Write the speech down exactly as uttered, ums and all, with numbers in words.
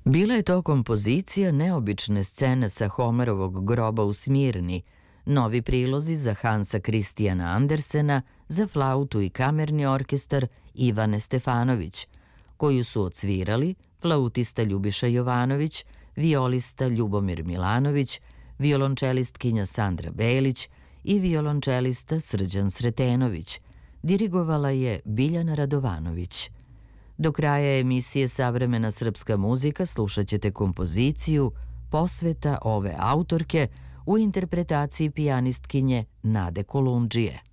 Bila je to kompozicija neobične scene sa Homerovog groba u Smirni, novi prilozi za Hansa Kristijana Andersena, za flautu i kamerni orkestar Ivane Stefanović, koju su odsvirali flautista Ljubiša Jovanović, violista Ljubomir Milanović, violončelistkinja Sandra Belić i violončelista Srđan Sretenović. Dirigovala je Biljana Radovanović. Do kraja emisije Savremena srpska muzika slušat ćete kompoziciju Posveta ove autorke u interpretaciji pijanistkinje Nade Kolundžije.